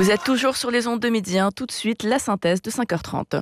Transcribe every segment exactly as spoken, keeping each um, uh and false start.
Vous êtes toujours sur les ondes de midi, hein. Tout de suite, la synthèse de cinq heures trente.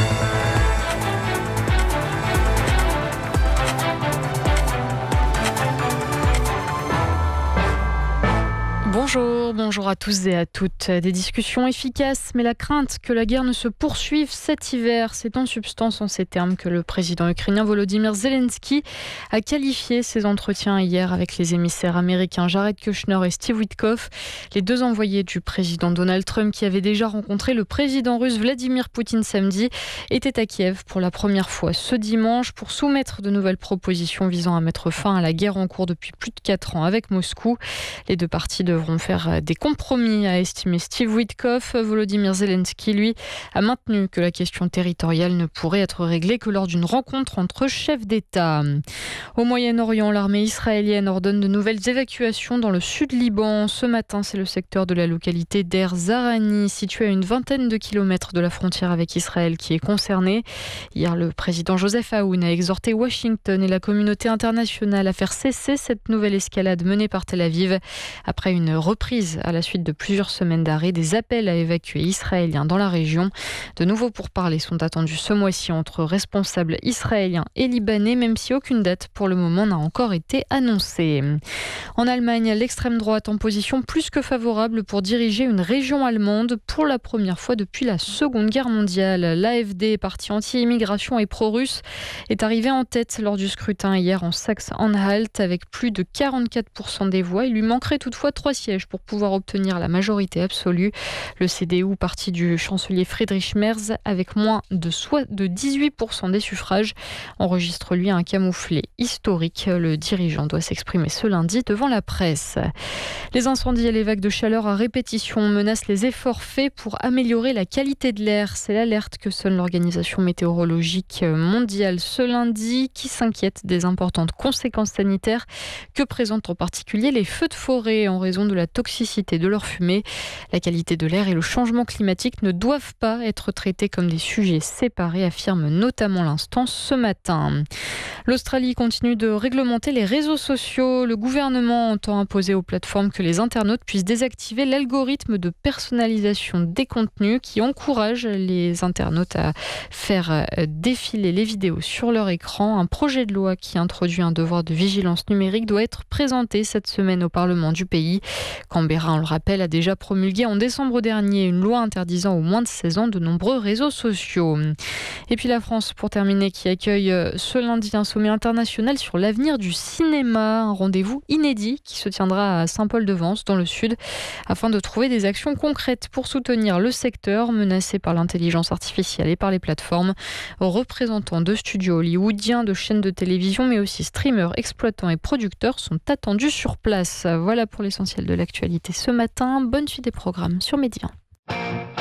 Bonjour, bonjour à tous et à toutes. Des discussions efficaces, mais la crainte que la guerre ne se poursuive cet hiver, c'est en substance en ces termes que le président ukrainien Volodymyr Zelensky a qualifié ses entretiens hier avec les émissaires américains Jared Kushner et Steve Witkoff, les deux envoyés du président Donald Trump qui avaient déjà rencontré le président russe Vladimir Poutine samedi, étaient à Kiev pour la première fois ce dimanche pour soumettre de nouvelles propositions visant à mettre fin à la guerre en cours depuis plus de quatre ans avec Moscou. Les deux parties devront faire des compromis, a estimé Steve Witkoff. Volodymyr Zelensky, lui, a maintenu que la question territoriale ne pourrait être réglée que lors d'une rencontre entre chefs d'État. Au Moyen-Orient, l'armée israélienne ordonne de nouvelles évacuations dans le sud Liban. Ce matin, c'est le secteur de la localité d'Er Zarani, situé à une vingtaine de kilomètres de la frontière avec Israël, qui est concerné. Hier, le président Joseph Aoun a exhorté Washington et la communauté internationale à faire cesser cette nouvelle escalade menée par Tel Aviv. Après une reprise à la suite de plusieurs semaines d'arrêt, des appels à évacuer Israéliens dans la région. De nouveaux pourparlers sont attendus ce mois-ci entre responsables israéliens et libanais, même si aucune date pour le moment n'a encore été annoncée. En Allemagne, l'extrême droite en position plus que favorable pour diriger une région allemande pour la première fois depuis la Seconde Guerre mondiale. L'A F D, parti anti-immigration et pro-russe, est arrivé en tête lors du scrutin hier en Saxe-Anhalt avec plus de quarante-quatre pour cent des voix. Il lui manquerait toutefois trois sièges pour pouvoir obtenir la majorité absolue. Le C D U, parti du chancelier Friedrich Merz, avec moins de, soit de dix-huit pour cent des suffrages, enregistre lui un camouflet historique. Le dirigeant doit s'exprimer ce lundi devant la presse. Les incendies et les vagues de chaleur à répétition menacent les efforts faits pour améliorer la qualité de l'air. C'est l'alerte que sonne l'Organisation météorologique mondiale ce lundi, qui s'inquiète des importantes conséquences sanitaires que présentent en particulier les feux de forêt en raison de la toxicité de leur fumée. La qualité de l'air et le changement climatique ne doivent pas être traités comme des sujets séparés, affirme notamment l'Instance ce matin. L'Australie continue de réglementer les réseaux sociaux. Le gouvernement entend imposer aux plateformes que les internautes puissent désactiver l'algorithme de personnalisation des contenus qui encourage les internautes à faire défiler les vidéos sur leur écran. Un projet de loi qui introduit un devoir de vigilance numérique doit être présenté cette semaine au Parlement du pays. Canberra, on le rappelle, a déjà promulgué en décembre dernier une loi interdisant aux moins de seize ans de nombreux réseaux sociaux. Et puis la France, pour terminer, qui accueille ce lundi un sommet international sur l'avenir du cinéma, un rendez-vous inédit qui se tiendra à Saint-Paul-de-Vence dans le sud afin de trouver des actions concrètes pour soutenir le secteur menacé par l'intelligence artificielle et par les plateformes. Représentants de studios hollywoodiens, de chaînes de télévision, mais aussi streamers, exploitants et producteurs sont attendus sur place. Voilà pour l'essentiel de l'actualité ce matin. Bonne suite des programmes sur Média.